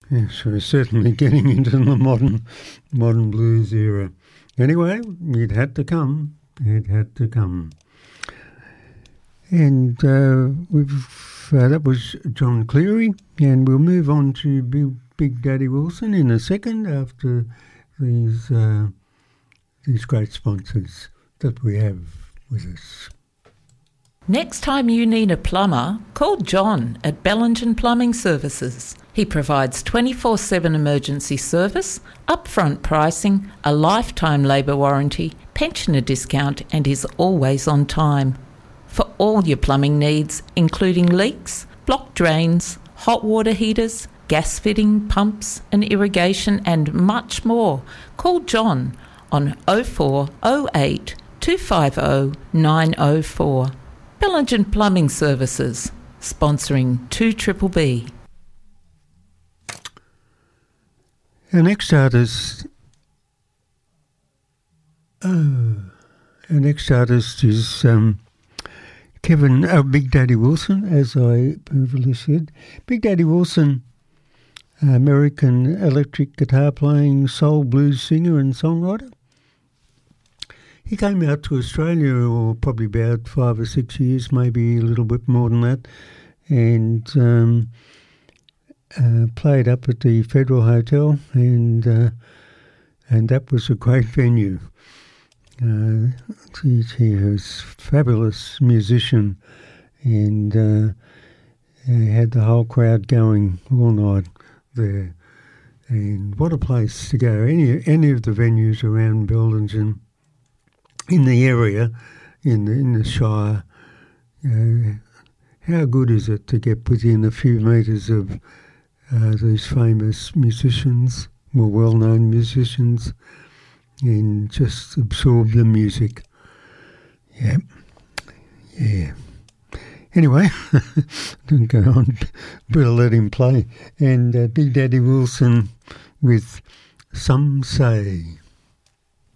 Yes, we're certainly getting into the modern blues era. Anyway, it had to come. It had to come. And that was John Cleary, and we'll move on to Big Daddy Wilson in a second after these great sponsors that we have with us. Next time you need a plumber, call John at Bellingen Plumbing Services. He provides 24/7 emergency service, upfront pricing, a lifetime labour warranty, pensioner discount, and is always on time. For all your plumbing needs, including leaks, blocked drains, hot water heaters, gas fitting, pumps and irrigation and much more, call John on 0408 250 904. Bellingen Plumbing Services, sponsoring 2BBB. Our next artist is Big Daddy Wilson, as I previously said. Big Daddy Wilson, American electric guitar playing soul blues singer and songwriter. He came out to Australia probably about 5 or 6 years, maybe a little bit more than that, and played up at the Federal Hotel, and that was a great venue. He was a fabulous musician, and had the whole crowd going all night there. And what a place to go! Any of the venues around Bellingen, in the area, in the Shire, how good is it to get within a few metres of these famous musicians, more well-known musicians, and just absorb the music. Yeah. Anyway, don't go on, better let him play. And Big Daddy Wilson with Some Say.